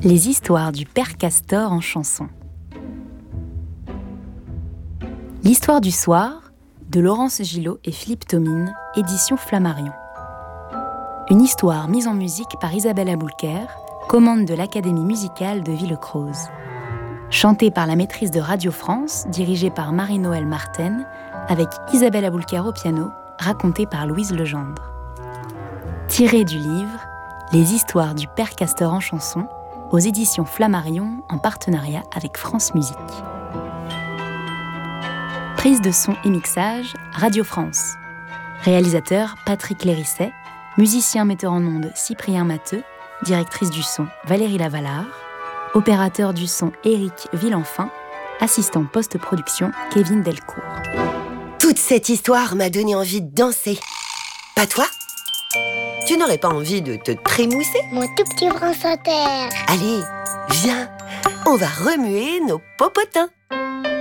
Les histoires du Père Castor en chanson. L'histoire du soir, de Laurence Gillot et Philippe Thomine, édition Flammarion. Une histoire mise en musique par Isabelle Aboulker, commande de l'Académie musicale de Villecroze. Chantée par la maîtrise de Radio France, dirigée par Marie-Noëlle Marten, avec Isabelle Aboulker au piano, racontée par Louise Legendre. Tirée du livre Les histoires du Père Castor en chanson, aux éditions Flammarion en partenariat avec France Musique. Prise de son et mixage, Radio France. Réalisateur Patrick Lérisset, musicien metteur en ondes Cyprien Matteux, directrice du son Valérie Lavallard, opérateur du son Éric Villenfin, assistant post-production Kevin Delcourt. Toute cette histoire m'a donné envie de danser. Pas toi ? Tu n'aurais pas envie de te trémousser ? Mon tout petit France Inter. Allez, viens, on va remuer nos popotins.